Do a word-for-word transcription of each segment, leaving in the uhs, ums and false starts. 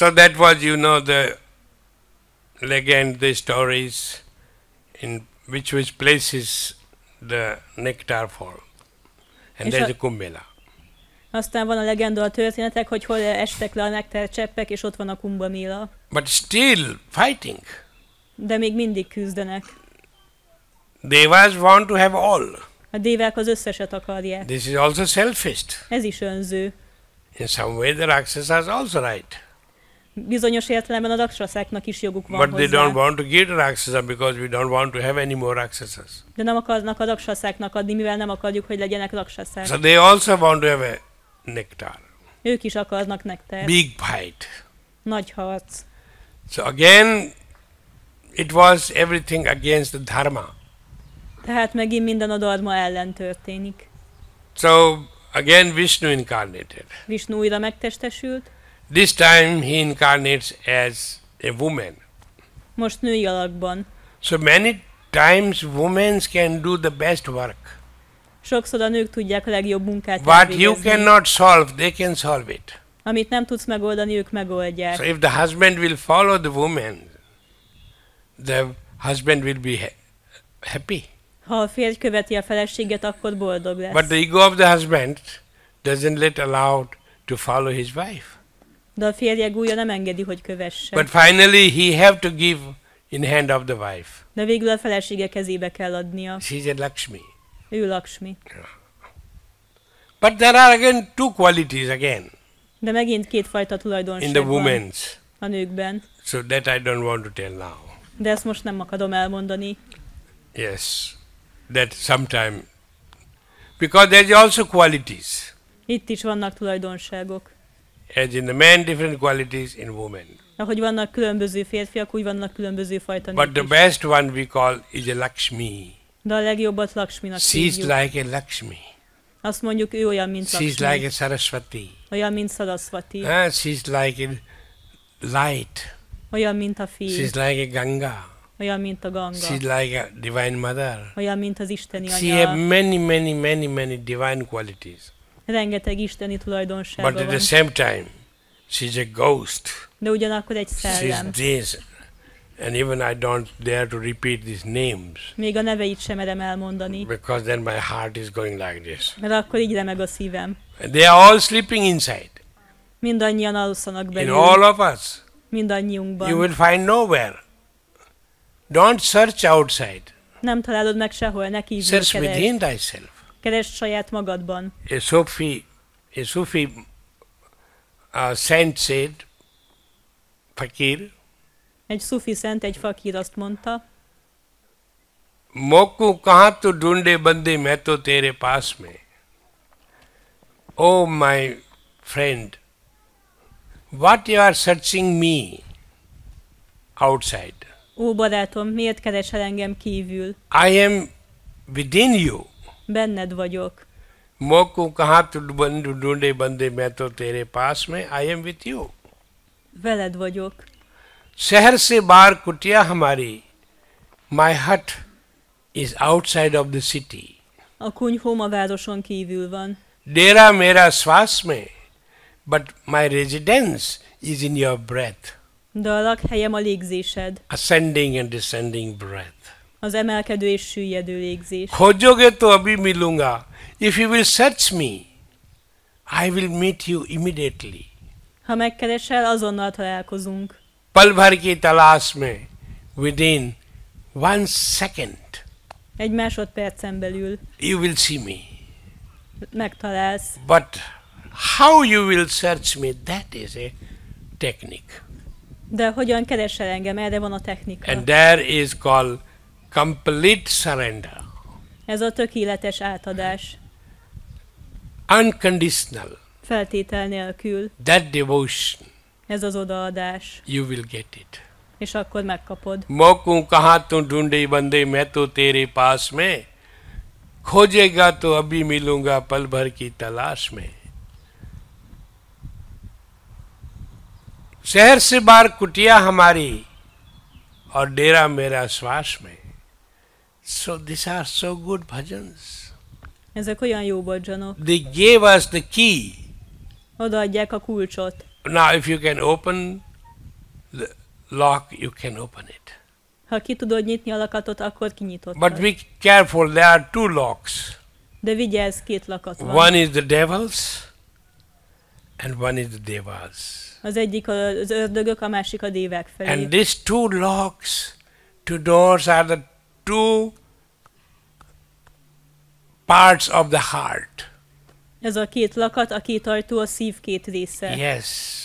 So that was, you know, the legend, the stories in which which places the nectar fall. And there's a Kumbh Mela. Aztán van a legenda, a történetek, hogy hol estek le a nektár cseppek, és ott van a Kumbh Mela. But still fighting. De még mindig küzdenek. Devas want to have all. A dévák az összeset akarják. This is also selfish. Ez is önző. In some way the Rakshasas also right. Bizonyos értelemben a raksaszáknak is joguk van But hozzá. they don't want to give the Rakshasa because we don't want to have any more Rakshasas. De nem akarnak a raksaszáknak adni, mivel nem akarjuk, hogy legyenek raksaszák. So they also want to have a nectar. Ők is akarnak nektárt. Big fight. Nagy harc. So again, it was everything against the dharma. Tehát megint minden a dharma ellen történik. So again Vishnu incarnated. Vishnu újra megtestesült. This time he incarnates as a woman. Most női alakban. So many times women can do the best work. Sokszor a nők tudják a legjobb munkát What you elvégezni. cannot solve, they can solve it. Amit nem tudsz megoldani, ők megoldják. So if the husband will follow the woman, the husband will be ha- happy. Ha a férj követi a feleséget, akkor boldog lesz. But the ego of the husband doesn't let allowed to follow his wife. De a férje gúja nem engedi, hogy kövesse. But finally he have to give in hand of the wife. De végül a felesége kezébe kell adnia. She's a Lakshmi. Ő Lakshmi. But there are again two qualities again De megint kétfajta tulajdonság in the van women's. a nőkben. So that I don't want to tell now. De ezt most nem akarom elmondani. Yes, that sometime. Because there's also qualities. Itt is vannak tulajdonságok. As in the man, different qualities in women. Ahogy vannak különböző férfiak, úgy vannak különböző fajta But nők the is. best one we call is a Lakshmi. De a legjobbat Lakshminak She's hívjuk. like a Lakshmi. Azt mondjuk, ő olyan, mint She's Lakshmi. like a Saraswati. Olyan, mint Saraswati. Ah, she's like a light. Olyan, mint a She's fény. like a Ganga. Olyan, mint a Ganga. She's like a divine mother. Olyan, mint az isteni She have anya. many, many, many, many divine qualities. Rengeteg isteni tulajdonsága But at the van. same time, she's a ghost. De ugyanakkor egy She's szellem. this. And even I don't dare to repeat these names. Még a neveit sem merem elmondani. Because then my heart is going like this. Mert akkor így remeg a szívem. And they are all sleeping inside. Mindannyian alszanak In belül. all of us. You Mindannyiunkban. will find nowhere. Don't search outside. Nem találod meg sehol, ne kívül Search keresd. within thyself. Keresd saját magadban. A Sufi, a Sufi uh, saint said, fakir, Egy szufi szent, egy fakír azt mondta, मोकू कहाँ तो ढूंढे बंदे मैं तो तेरे पास में. Oh my friend, what you are searching me outside? ó barátom, miért keresel engem kívül? I am within you. Benned vagyok. मोकू कहाँ तो ढूंढे बंदे मैं तो तेरे पास में. I am with you. Veled vagyok. शहर से बाहर कुटिया हमारी. My hut is outside of the city. A kunyhóm a városon kívül van. डेरा मेरा श्वास में, but my residence is in your breath. De a lakhelyem a légzésed. Ascending and descending breath. Az emelkedő és süllyedő légzés. खोजोगे तो अभी मिलूंगा. If you will search me, I will meet you immediately. Ha megkeresel, azonnal találkozunk. पल भर की तलाश में, within one second, Egy másodpercen belül you will see me. megtalálsz. But how you will search me, that is a technique. De hogyan keresel engem? Erre van a technika. And there is called complete surrender. Ez a tökéletes átadás. Unconditional. Feltétel nélkül. That devotion, Ez az odaadás. you will get it. És akkor megkapod. मोकू कहाँ तू ढूंढे बंदे मैं तो तेरे पास में. खोजेगा तो अभी मिलूंगा पल भर की तलाश में. शहर से बाहर कुटिया हमारी और डेरा मेरा श्वास में. So these are so good bhajans. Ezek olyan jó bhajanok. They gave us the key. Odaadják a kulcsot. Now if you can open the lock, you can open it. Ha ki tudod nyitni a lakatot, akkor kinyitottad. But be careful, there are two locks. De vigyázz, két lakat van. One is the devil's, and one is the deva's. Az egyik az ördögök, a másik a dévák felé. And these two locks, two doors are the two parts of the heart. Ez a két lakat, a két ajtó a szív két része. Yes.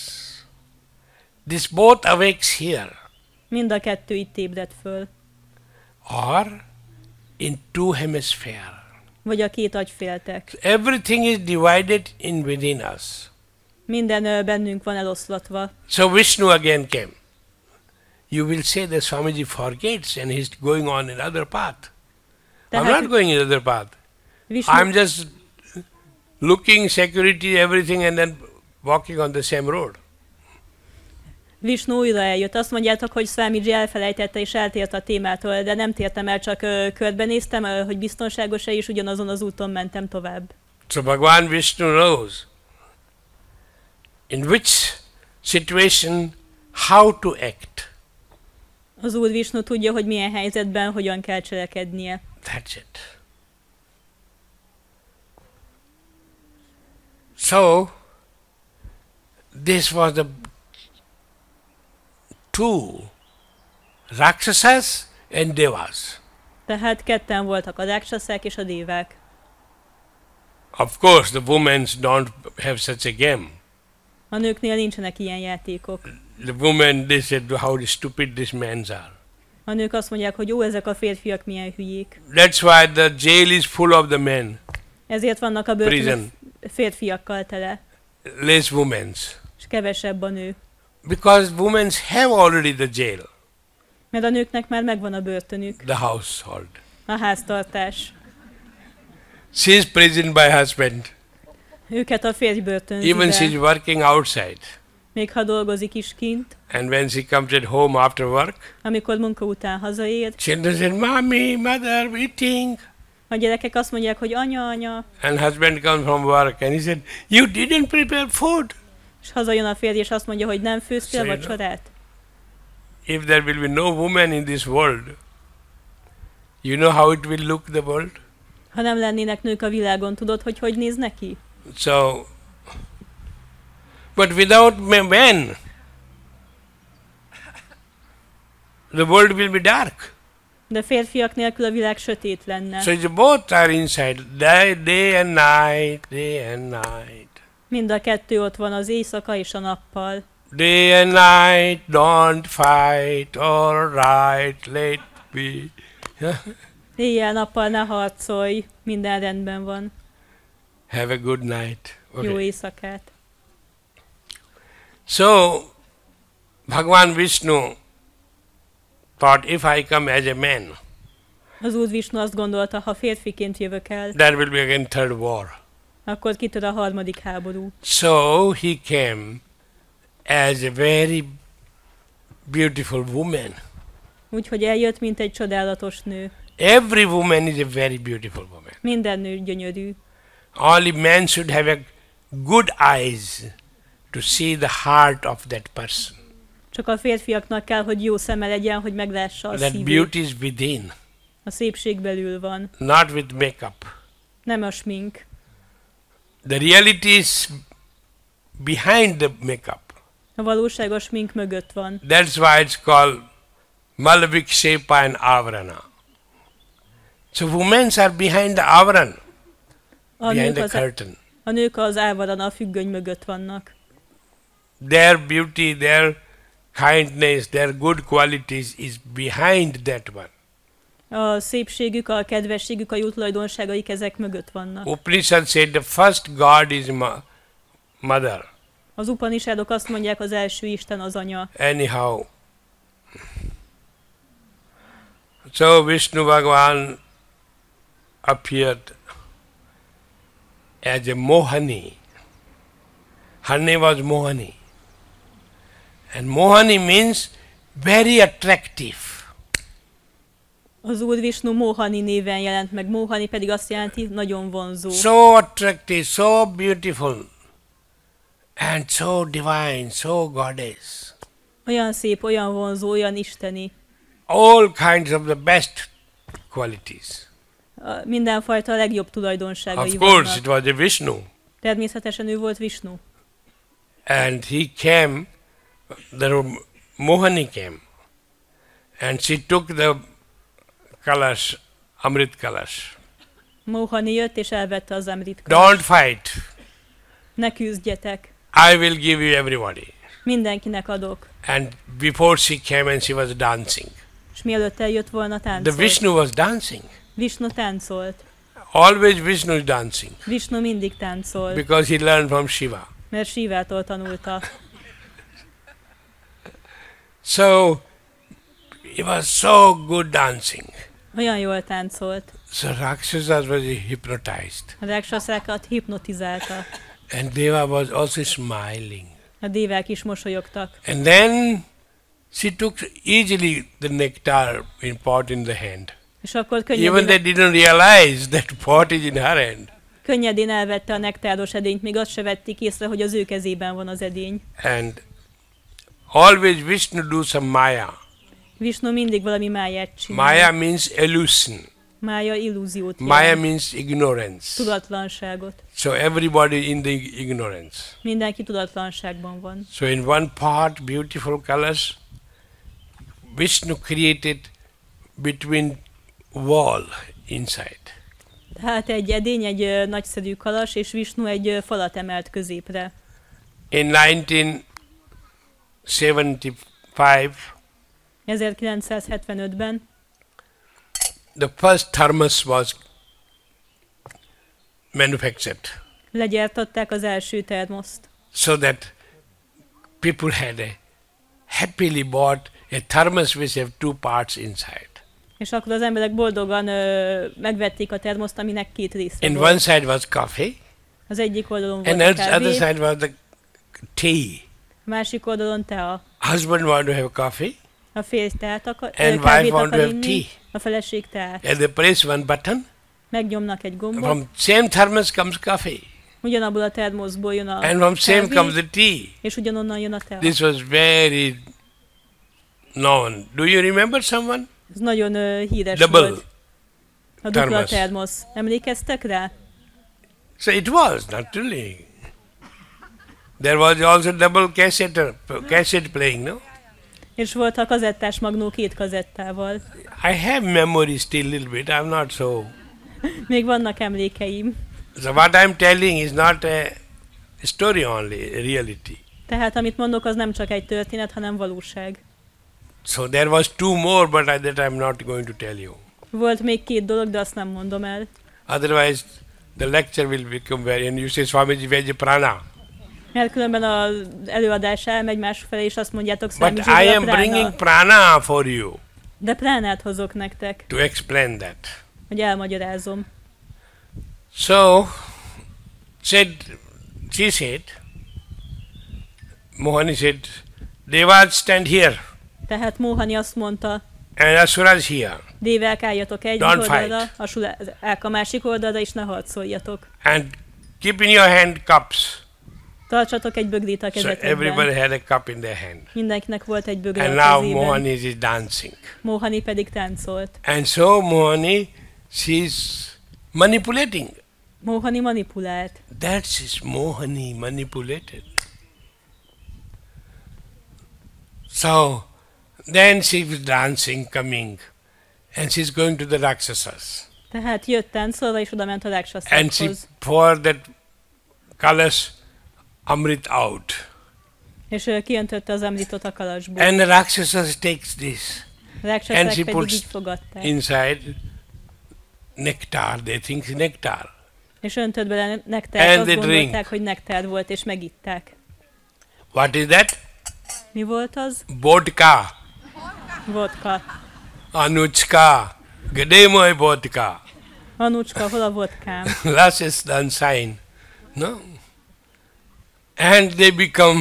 This both awakes here. Mind a kettő itt ébred föl. Or in two hemisphere. Vagy a két agyféltek. Everything is divided in within us. Minden ö, bennünk van eloszlatva. So Vishnu again came. You will say that Swamiji forgets and he's going on another path. I'm Tehát not going in another path. Vishnu, I'm just looking, security, everything, and then walking on the same road. Vishnu újra eljött. Azt mondjátok, hogy Swamiji elfelejtette és eltért a témától, de nem tértem el, csak ö, körbenéztem, ö, hogy biztonságos-e, és ugyanazon az úton mentem tovább. So Bhagavan Vishnu knows in which situation how to act. Az Úr Vishnu tudja, hogy milyen helyzetben hogyan kell cselekednie. That's it. So, this was the two Rakshasas and Devas. Tehát ketten voltak a ráksaszák és a dévák. Of course, the women don't have such a game. A nőknél nincsenek ilyen játékok. The women, they said how stupid these men are. A nők azt mondják, hogy ó, ezek a férfiak milyen hülyék. That's why the jail is full of the men, Ezért vannak a börtönök prison, férfiakkal tele, less women. és kevesebb a nő. Because women have already the jail, Mert a nőknek már megvan a börtönük, the household. a háztartás. She is prisoned by husband. Őket a férj börtönzi Even she is be, working outside. még ha dolgozik is kint. And when she comes at home after work, Amikor munka után hazaér, children say, Mommy, mother, eating. a gyerekek azt mondják, hogy anya, anya, And husband comes from work and he said, you didn't prepare food. és hazajön a férj, és azt mondja, hogy nem főztél Say no. vacsorát. If there will be no woman in this world, you know how it will look, the world? Ha nem lennének nők a világon, tudod, hogy hogy néz neki? So, but without men, the world will be dark. De férfiak nélkül a világ sötét lenne. So it's both are inside, day, day and night, day and night. Mind a kettő ott van, az éjszaka és a nappal. Day and night, don't fight, all right, let be. Éjjel-nappal ne harcolj, minden rendben van. Have a good night. Jó Okay. éjszakát. So, Bhagavan Vishnu thought, if I come as a man, Az Úr Vishnu azt gondolta, ha férfiként jövök el, there will be again third war. akkor kitör a harmadik háború. So he came as a very beautiful woman. Úgyhogy eljött, mint egy csodálatos nő. Every woman is a very beautiful woman. Minden nő gyönyörű. Only men should have a good eyes to see the heart of that person. Csak a férfiaknak kell, hogy jó szeme legyen, hogy meglássa a That szívét. beauty is within, A szépség belül van, not with makeup. nem a smink. The reality is behind the makeup. A valóság a smink mögött van. That's why it's called Malavikshepa and Avarana. So women are behind the Avaran, A behind nők the az, curtain. a nők az ávaran, a függöny mögött vannak. Their beauty, their kindness, their good qualities is behind that one. A szépségük, a kedvességük, a jó tulajdonságaik ezek mögött vannak. Upanishad said the first God is ma- mother. Az Upanishadok azt mondják, az első Isten az anya. Anyhow. So Vishnu Bhagavan appeared as a Mohani. Her name was Mohani. And Mohani means very attractive. Az Úr Vishnu Mohani néven jelent meg. Mohani pedig azt jelenti, nagyon vonzó. So attractive, so beautiful, and so divine, so goddess. Olyan szép, olyan vonzó, olyan isteni. All kinds of the best qualities. A mindenfajta legjobb tulajdonságai Of course, vannak. it was a Vishnu. Természetesen ő volt Vishnu. And he came, the Mohani came. And she took the kalash, Amrit kalash. Mohani jött és elvette az Amrit kalash. Don't fight. Ne küzdjetek. I will give you everybody. Mindenkinek adok. And before she came and she was dancing. És mielőtt eljött volna, The táncolt. Vishnu was dancing. Vishnu táncolt. Always Vishnu is dancing. Vishnu mindig táncol, Because he learned from Shiva. mert Shivától tanulta. So, he was so good dancing. Olyan jól táncolt. So Rakshasas was hypnotized. A ráksaszákat hipnotizálta. And Deva was also smiling. A dévák is mosolyogtak. And then she took easily the nectar in pot in the hand. És akkor Even they könnyedén, didn't realize that pot is in her hand. könnyedén elvette a nektáros edényt, még azt se vették észre, hogy az ő kezében van az edény. And always Vishnu do some maya. Vishnu mindig valami máját csinál. Maya means illusion. Mája illúziót Maya jelent. means ignorance. Tudatlanságot. So everybody in the ignorance. Mindenki tudatlanságban van. So in one pot, beautiful colors, Vishnu created between wall inside. Tehát egy edény, egy ö, nagyszerű kalas, és Vishnu egy ö, falat emelt középre. In nineteen seventy-five, ezerkilencszázhetvenötben the first thermos was manufactured, legyártották az első termoszt. so that people had a happily bought a thermos which have two parts inside. És akkor az emberek boldogan ö, megvették a termoszt, aminek két része In volt. one side was coffee, Az egyik oldalon and volt a the other kávé, side was the tea. a másik oldalon tea. Husband want to have coffee, A férj teát akar, And ö, kávét wife want to akar have inni, tea. a feleség teát. and they press one button. Megnyomnak egy gombot, From same thermos comes coffee, ugyanabból a termoszból jön a and from same kávé, comes the tea. és ugyanonnan jön a tea. This was very known. Do you remember someone? Ez nagyon ö, híres Double volt. A dupla thermos. termosz. Emlékeztek rá? So it was, naturally. There was also double cassette, cassette playing, no? És volt a kazettás magnó két kazettával. I have memory still a little bit. I'm not so. Még vannak emlékeim. So what I'm telling is not a story only, a reality. Tehát amit mondok, az nem csak egy történet, hanem valóság. So there was two more, but I, that I'm not going to tell you. Volt még két dolog, de azt nem mondom el. Otherwise, the lecture will become very. And you say, Swamiji, where's the prana? Mert különben az előadás elmegy másfelé, és azt mondjátok But Swamiji, I a am prána. bringing prana for you De pránát hozok nektek, to explain that. hogy elmagyarázom. So, said, she said, Mohani said, Devas stand here Tehát Mohani azt mondta, and Asuras here. dévák álljatok egy Don't oldalra, fight. asulák a másik oldalra, és ne harcoljatok. And keep in your hand cups. Tartsatok egy bögrét a So kezetekben. everybody had a cup in their hand. Mindenkinek volt egy bögre And a now kezében. Mohani is dancing. Mohani pedig táncolt. And so Mohani, she's manipulating. Mohani manipulált. That's is Mohani manipulated. So then she was dancing, coming, and she's going to the Rakshasas. Tehát jött táncolva, és oda ment a And she ráksaszákhoz. poured that kalash Amrit out. És ő kiöntötte az amritot a kalasból. And the Rakshasas takes this A and ráksasszák she pedig puts így fogadták. inside nectar. They think it's nectar. És öntött bele nektárt, And azt they gondolták, drink. hogy nektár volt, és megitták. What is that? Mi volt az? Vodka. Vodka. Anuchka. Gademoy vodka. Anucska, hol a vodkám? Lashes sunshine. No? And they become,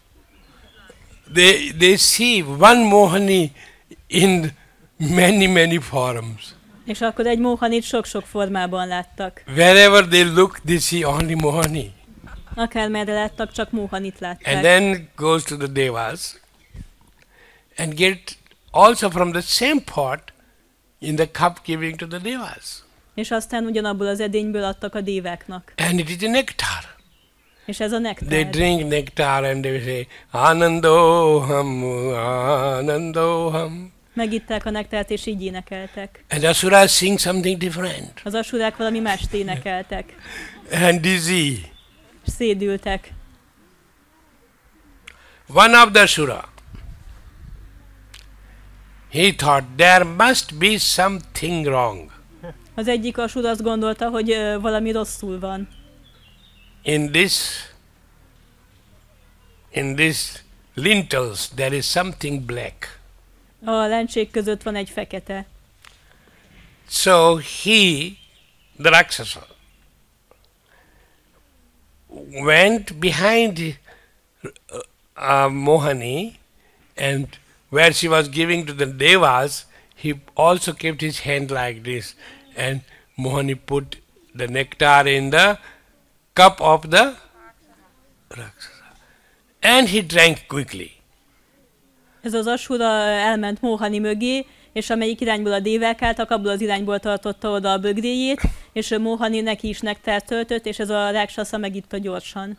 they, they see one Mohani in many, many forms. És akkor egy Mohanit sok-sok formában láttak. Wherever they look, they see only Mohani. Akármerre láttak, csak Mohanit And látták. then goes to the Devas. and get also from the same pot in the cup giving to the devas. És aztán ugyanabból az edényből adtak a déváknak. And it is a nectar. És ez a nektár. They drink nectar and they say, Anandoham, Anandoham. Megitták a nektárt, és így énekeltek. And Asuras sing something different. Az asurák valami mást énekeltek. And dizzy. Szédültek. One of the Asura, he thought there must be something wrong. Az egyik asura azt gondolta, hogy ö, valami rosszul van. In this, in this lintels there is something black. A lencsék között van egy fekete. So he, the Rakshasa, went behind uh, Mohani, and where she was giving to the devas, he also kept his hand like this, and Mohani put the nectar in the cup of the Rakshasa, and he drank quickly. Ez az asura elment Mohani mögé, és amelyik irányból a dévák álltak, abból az irányból tartotta oda a bögréjét, és Mohani neki is nektárt töltött, és ez a Rákshasa megitta gyorsan.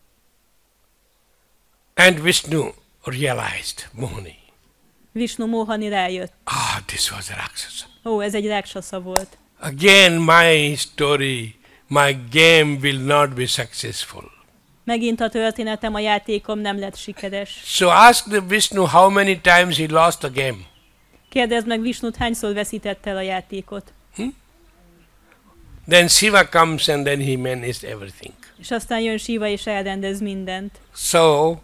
And Vishnu realized, Mohani, Vishnu Mohani rájött. ah, this was a Rakshasa. Ó, ez egy Rákshasa volt. Again my story, my game will not be successful. Megint a történetem, a játékom nem lett sikeres. So ask the Vishnu how many times he lost the game. Kérdezd meg Visnut, hányszor veszítette el a játékot. Then Shiva comes and then he manages everything. És aztán jön Shiva és elrendez mindent. So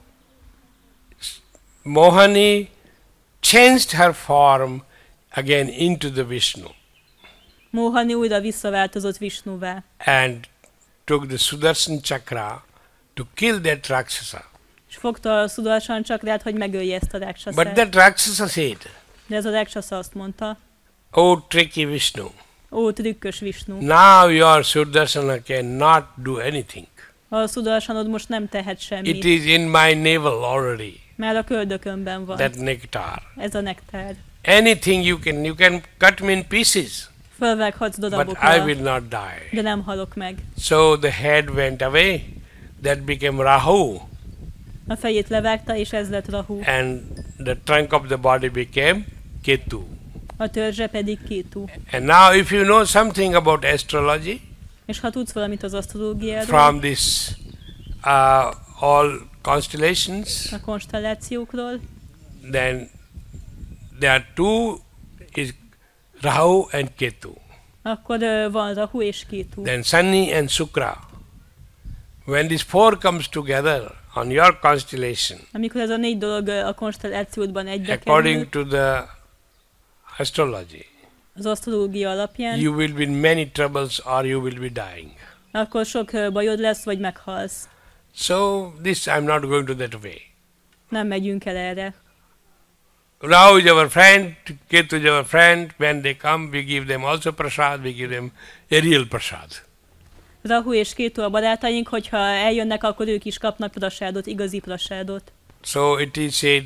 Mohani changed her form again into the Vishnu Mohani újra visszaváltozott Visnuvá, and took the Sudarshan Chakra to kill that Rakshasa. és fogta a Sudarshan Chakrát, hogy megölje ezt a But Rákshasát. that Rakshasa said, De ez a Rákshasa azt mondta, oh tricky Vishnu, ó, trükkös Visnu, now your Sudarshana cannot do anything. a Sudarshanod most nem tehet It semmit, is in my navel already, már a köldökömben van, that nectar. ez a nektár. Anything you can, you can cut me in pieces, Fölvághatsz but I darabokra, will not die. de nem halok meg. So the head went away, that became Rahu, A fejét levágta, és ez lett Rahu. and the trunk of the body became Ketu. A törzse pedig Kétu. And now if you know something about astrology, És ha tudsz valamit az asztrológiáról, from this uh, all constellations, a konstellációkról, then there are two is Rahu and Ketu. akkor ö, van Rahu és Kétu. Then Sunny and Shukra. When these four comes together on your constellation, Amikor ez a négy dolog ö, a konstellációdban egybe according kerül, to the astrology, az asztrológia alapján, you will be in many troubles or you will be dying. akkor sok ö, bajod lesz, vagy meghalsz. So this I'm not going to that way. Nem megyünk el erre. Rahu is our friend, Ketu is our friend. When they come, we give them also prasad, we give them a real prasad. Rahu és Kétu a barátaink, hogyha eljönnek, akkor ők is kapnak prasádot, igazi prasádot. So it is said,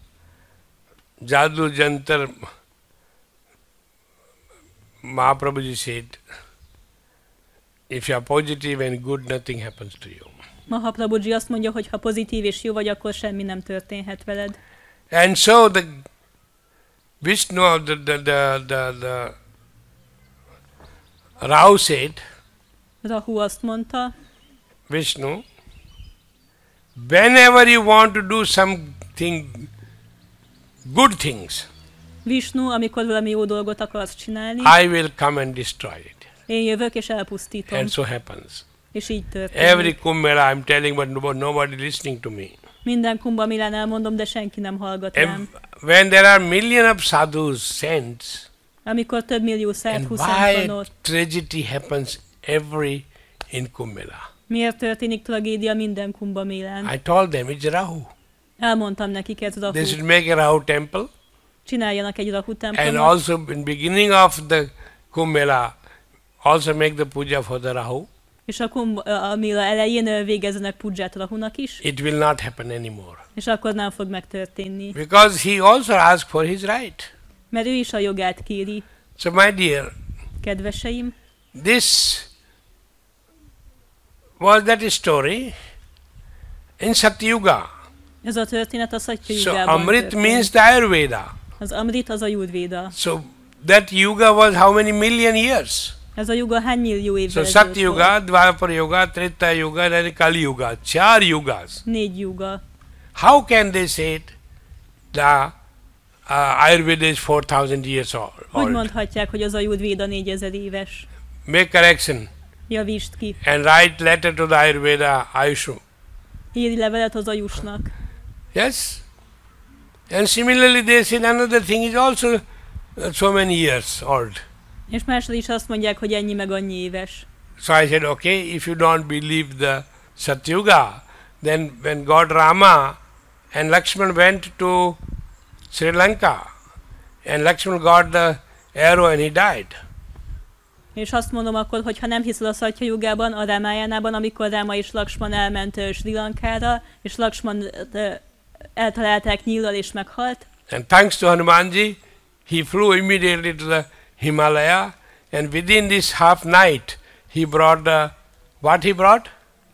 Jadu Jantar, Mahaprabhuji said, if you are positive and good, nothing happens to you. Mahaprabhuji azt mondja, hogy ha pozitív és jó vagy, akkor semmi nem történhet veled. And so the Vishnu, the, the, the, the, the Rahu said, Rahu azt mondta, Vishnu, whenever you want to do something, good things, Vishnu, amikor valami jó dolgot akarsz csinálni, I will come and destroy it. én jövök és elpusztítom. And so happens. És így történik. Every Kumbh Mela I'm telling, but nobody, nobody listening to me. Minden Kumbh Mélán elmondom, de senki nem hallgat rám. Ev- when there are million of sadhus, saints, Amikor több millió and szádhu szent van why ott, tragedy happens every in Kumbh Mela? miért történik tragédia minden Kumbh Mélán? I told them it's Rahu. Elmondtam nekik, ez They Rahu. should make a Rahu temple, Csináljanak egy Rahu and templomot, also in beginning of the Kumbh Mela, also make the puja for the Rahu. És a Kumbh Mela elején ö, végezzenek pudzsát Rahunak is, it will not happen anymore. és akkor nem fog megtörténni. Because he also asked for his right. Mert ő is a jogát kéri. So my dear, Kedveseim, this was that story in Satyuga. ez a történet a Szatya So Jugában Amrit történt. means the Ayurveda. Az Amrit az a Jurvéda. So that yuga was how many million years? Ez a yuga hány millió So évvel Sat ezelőtt Yuga, volt? Dvapara Yuga, Treta Yuga, and Kali Yuga. Char yugas. Négy yuga. How can they say it? The uh, Ayurveda is four thousand years old. Hogy mondhatják, hogy az a Jurvéda négyezer éves? Make correction Javítsd ki. and write letter to the Ayurveda Ayushu. Írj levelet az Ajusnak. Yes? And similarly they said another thing is also uh, so many years old. És másod is azt mondják, hogy ennyi meg annyi éves. So I said, okay, if you don't believe the Satyuga, then when God Rama and Lakshman went to Sri Lanka, and Lakshman got the arrow and he died. És azt mondom akkor, hogy ha nem hiszel a Szatya Jugában, a Rámájánában, amikor Ráma és Lakshman elment ö, Sri Lankára, és Lakshman ö, eltalálták nyíllal és meghalt, And thanks to Hanumanji, he flew immediately to the Himalaya, and within this half night, he brought the, what he brought?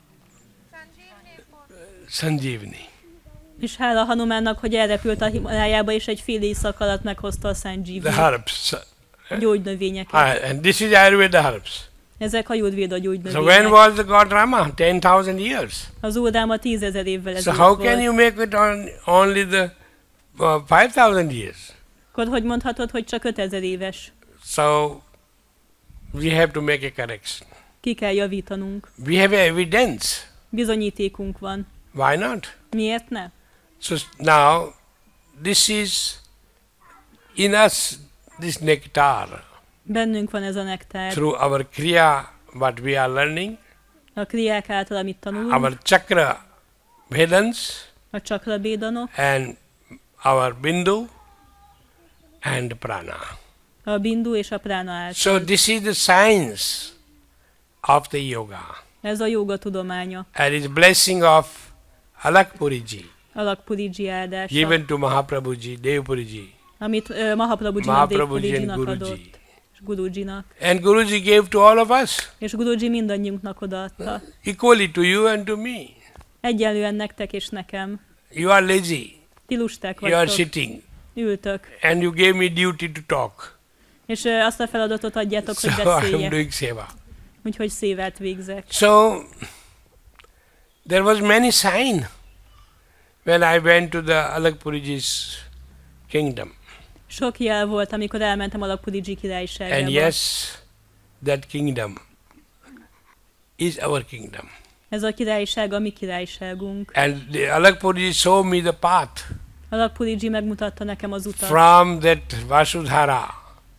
Sanjeevani. és hála Hanumánnak, hogy elrepült a Himalájába, és egy fél éjszak alatt meghozta a The Sanjeevani herbs. gyógynövényeket. Ah, and this is Ayurveda herbs. Ezek a Jurvéda So when gyógynövények. was the god Rama? ten thousand years. Az Úr Ráma tízezer évvel So ezelőtt how can volt. you make it on, only the uh, five thousand years? Akkor hogy mondhatod, hogy csak ötezer éves? So we have to make a correction. Ki kell javítanunk. We have evidence. Bizonyítékunk van. Why not? Miért ne? So now this is in us, this nectar, Bennünk van ez a nektár. through our kriya, what we are learning, A kriák által, amit tanulunk, our chakra vedans, a csakrabédanok, and our bindu and prana. a bindu és a prána által. So this is the science of the yoga. Ez a jóga tudománya. And it's blessing of Alakpuriji, Alakpuriji áldása, given to Mahaprabhuji, Devpuriji, amit uh, Mahaprabhuji Mahaprabhuji and Devpurijinak Guruji. adott, és Gurujinak. And Guruji gave to all of us, És Guruji mindannyiunknak odaadta. equally to you and to me. Egyenlően nektek és nekem. You are lazy, Ti lusták you are vagytok, sitting, ültök, and you gave me duty to talk. és uh, azt a feladatot adjátok, So hogy I am beszéljek, doing seva. úgyhogy szévát végzek. So there was many sign when I went to the Alakpuriji's kingdom. Sok jel volt, amikor elmentem Alakpuriji királyságába. And yes, that kingdom is our kingdom. Ez a királyság a mi királyságunk. And the Alakpuriji showed me the path Alakpuriji megmutatta nekem az utat. from that Vasudhara.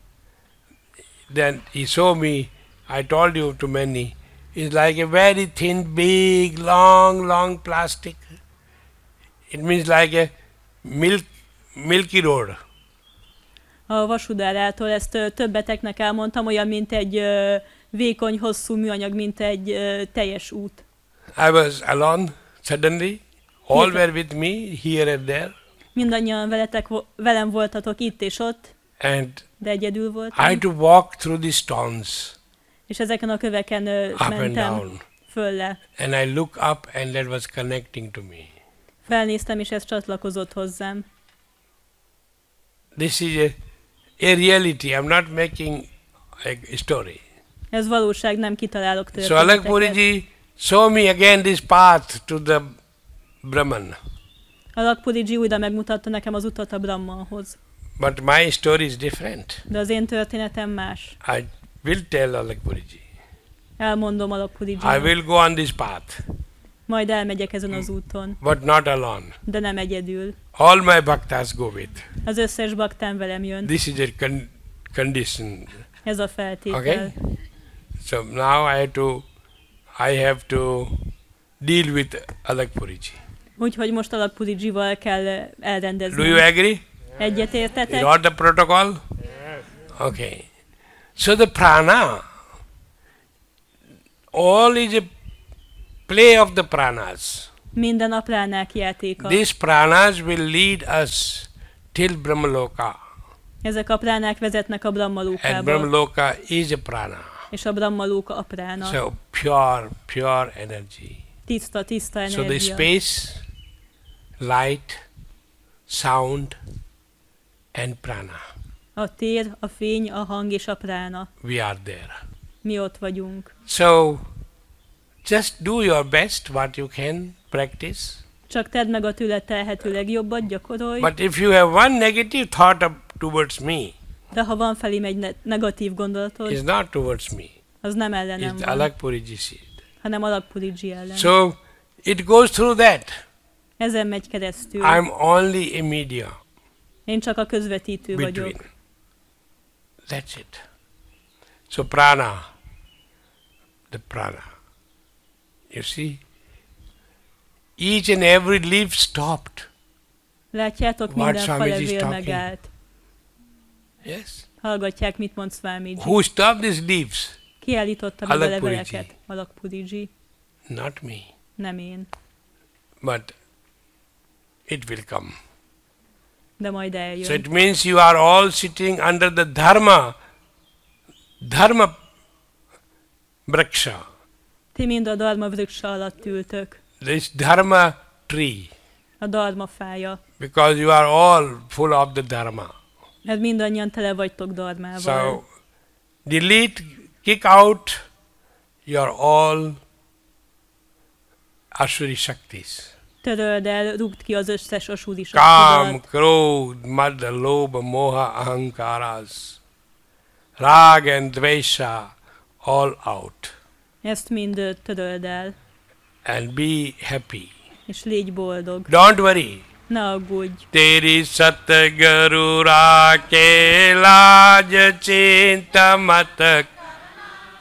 Then he showed me, I told you to many, it's like a very thin, big, long, long plastic. It means like a milk, milky road. A Vasudárától ezt ö, többeteknek elmondtam, olyan, mint egy ö, vékony, hosszú műanyag, mint egy ö, teljes út. I was alone suddenly. All Yes. were with me, here and there. Mindannyian veletek, vo- velem voltatok itt és ott, And de egyedül I had voltam. to walk through the stones, És ezeken a köveken ö, up and mentem down. fölle. And I look up and that was connecting to me. Felnéztem, és ez csatlakozott hozzám. This is a, a reality. I'm not making a story. Ez valóság, nem kitalálok So történeteket. Alakpuriji show me again this path to the Brahman. Alakpuriji újra megmutatta nekem az utat a Brahmanhoz. But my story is different. De az én történetem más. I will tell Alakpuriji. Elmondom I Alakpurijinak. will go on this path, Majd elmegyek ezen az úton, but not alone. de nem egyedül. All my bhaktas go with. Az összes baktám velem jön. This is a con- condition. Ez a feltétel. Okay? So now I have to, I have to deal with Alakpuriji. Úgyhogy most Alakpurijival kell Do you elrendezni. agree? You Egyetértetek? know the protocol? Okay. So the prana, all is a play of the pranas. Minden a pránák játéka. These pranas will lead us till Brahmaloka. Ezek a pránák vezetnek a And Brahmalókába. Brahmaloka is a prana. És a Brahmalóka a prána. So pure, pure energy. Tiszta, tiszta So the energia. space, light, sound and prana. A tér, a fény, a hang és a prána. We are there. Mi ott vagyunk. So just do your best what you can practice. Csak tedd meg a tőled telhető legjobbat, gyakorolj. But if you have one negative thought up towards me, De ha van felém egy ne- negatív gondolatod, it's not towards me. az nem ellenem It's van, Alakpuriji seed. hanem Alakpuriji ellen. So it goes through that. Ezen megy keresztül. I'm only a media Én csak a közvetítő between. vagyok. That's it. So prana, the prana. You see, each and every leaf stopped. Látjátok, What minden Swamiji is falevél talking? megállt. Yes. Hallgatják, mit mond Swamiji. Who stopped these leaves? Ki állította meg a Alakpuriji. leveleket? Alakpuriji. Not me. Nem én. But it will come. De majd So eljön. it means you are all sitting under the dharma, dharma vraksha, Ti mind a Dharma vriksa alatt ültök. this dharma tree, A Dharma fája. because you are all full of the dharma. Mert mindannyian tele vagytok dharmával. So delete, kick out your all asuri shaktis. Töröld el, rúgd ki az összes asuri Kam, saktidat. Krodh, Mad, Lobha, Moha, Ahankaras, Rag and Dvesha, all out. Ezt mind ö, töröld el, And be happy. és légy boldog. Don't worry. Ne aggódj. Teri Satguru Rakhe Laj Chinta Mat